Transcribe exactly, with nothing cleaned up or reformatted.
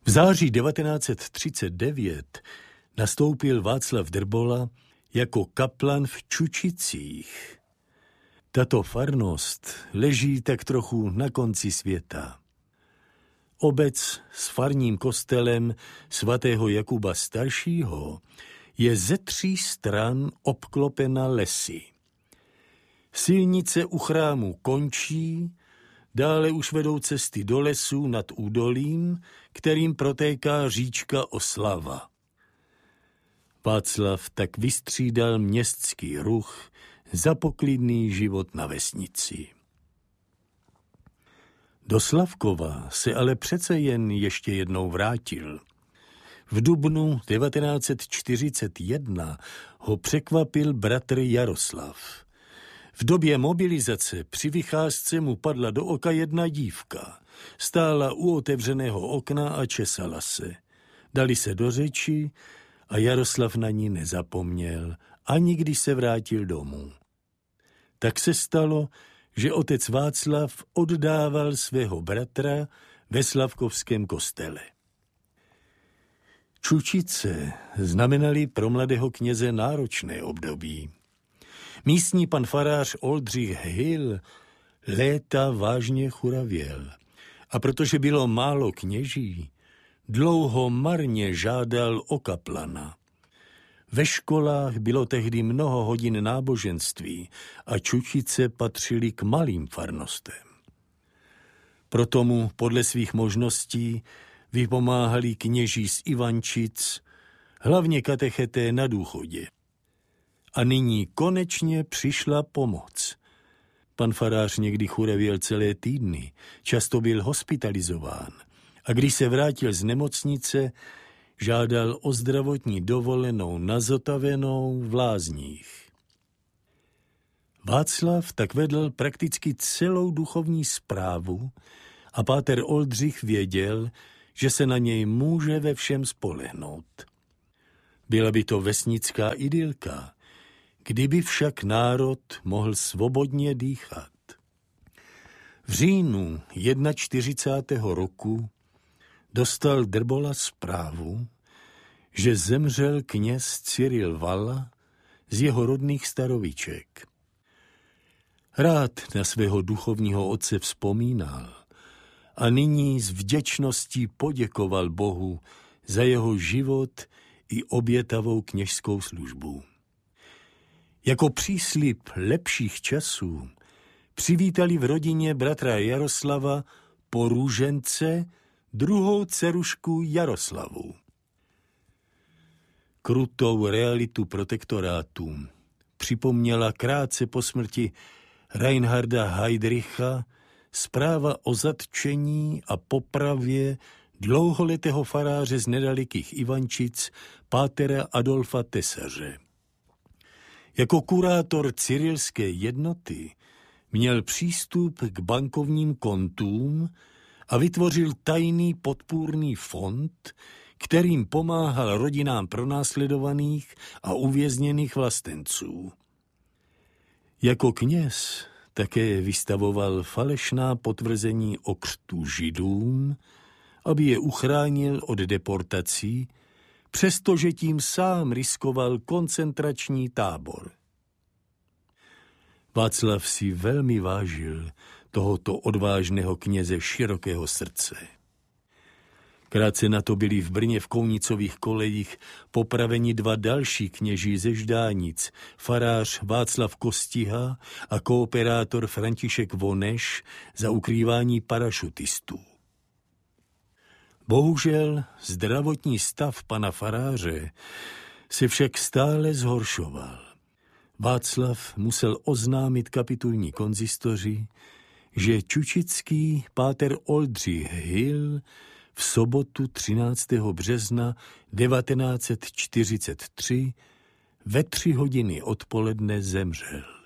V září devatenáct set třicet devět nastoupil Václav Drbola jako kaplan v Čučicích. Tato farnost leží tak trochu na konci světa. Obec s farním kostelem svatého Jakuba Staršího je ze tří stran obklopena lesy. Silnice u chrámu končí, dále už vedou cesty do lesů nad údolím, kterým protéká říčka Oslava. Václav tak vystřídal městský ruch za poklidný život na vesnici. Do Slavkova se ale přece jen ještě jednou vrátil. V dubnu devatenáct set čtyřicet jedna ho překvapil bratr Jaroslav. V době mobilizace při vycházce mu padla do oka jedna dívka. Stála u otevřeného okna a česala se. Dali se do řeči a Jaroslav na ní nezapomněl, ani když se vrátil domů. Tak se stalo, že otec Václav oddával svého bratra ve Slavkovském kostele. Čučice znamenaly pro mladého kněze náročné období. Místní pan farář Oldřich Hill léta vážně churavěl a protože bylo málo kněží, dlouho marně žádal o kaplana. Ve školách bylo tehdy mnoho hodin náboženství a Čučice patřily k malým farnostem. Proto mu podle svých možností vypomáhali kněží z Ivančic, hlavně katecheté na Důchodě. A nyní konečně přišla pomoc. Pan farář někdy churavěl celé týdny, často byl hospitalizován a když se vrátil z nemocnice, žádal o zdravotní dovolenou na Zotavenou v Lázních. Václav tak vedl prakticky celou duchovní správu a páter Oldřich věděl, že se na něj může ve všem spolehnout. Byla by to vesnická idylka, kdyby však národ mohl svobodně dýchat. V říjnu čtyřicátého prvního roku dostal Drbola zprávu, že zemřel kněz Cyril Vala z jeho rodných Staroviček. Rád na svého duchovního otce vzpomínal a nyní s vděčností poděkoval Bohu za jeho život i obětavou kněžskou službu. Jako příslib lepších časů přivítali v rodině bratra Jaroslava po růžence druhou dcerušku Jaroslavu. Krutou realitu protektorátu připomněla krátce po smrti Reinharda Heydricha zpráva o zatčení a popravě dlouholetého faráře z nedalekých Ivančic pátera Adolfa Tesaře. Jako kurátor cyrilské jednoty měl přístup k bankovním kontům a vytvořil tajný podpůrný fond, kterým pomáhal rodinám pronásledovaných a uvězněných vlastenců. Jako kněz také vystavoval falešná potvrzení o křtu židům, aby je uchránil od deportací, přestože tím sám riskoval koncentrační tábor. Václav si velmi vážil tohoto odvážného kněze širokého srdce. Krátce na to byli v Brně v Kounicových kolejích popraveni dva další kněží ze Ždánic, farář Václav Kostiha a kooperátor František Voneš za ukrývání parašutistů. Bohužel zdravotní stav pana faráře se však stále zhoršoval. Václav musel oznámit kapitulní konzistoři, že čučický páter Oldřich Hill v sobotu třináctého března devatenáct set čtyřicet tři ve tři hodiny odpoledne zemřel.